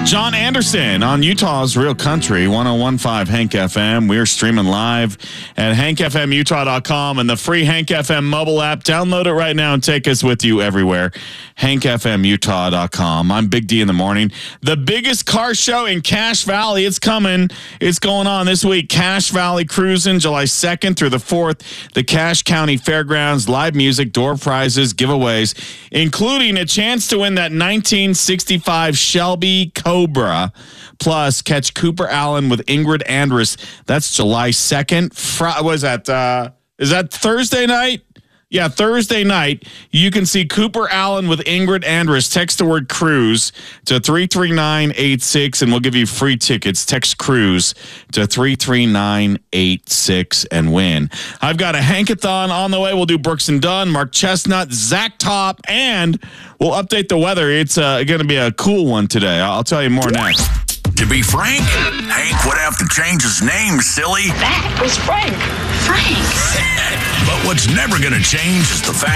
John Anderson on Utah's Real Country, 101.5 Hank FM. We're streaming live at hankfmutah.com and the free Hank FM mobile app. Download it right now and take us with you everywhere. hankfmutah.com. I'm Big D in the morning. The biggest car show in Cache Valley. It's coming. It's going on this week. Cache Valley Cruising, July 2nd through the 4th. The Cache County Fairgrounds, live music, door prizes, giveaways, including a chance to win that 1965 Shelby Cobra. Plus, catch Cooper Allen with Ingrid Andress. That's July 2nd. Is that Thursday night? Yeah, Thursday night. You can see Cooper Allen with Ingrid Andress. Text the word cruise to 33986 and we'll give you free tickets. Text cruise to 33986 and win. I've got a Hankathon on the way. We'll do Brooks and Dunn, Mark Chestnut, Zach Top, and we'll update the weather. It's going to be a cool one today. I'll tell you more next. To be Frank, Hank would have to change his name, silly. That was Frank. But what's never going to change is the fact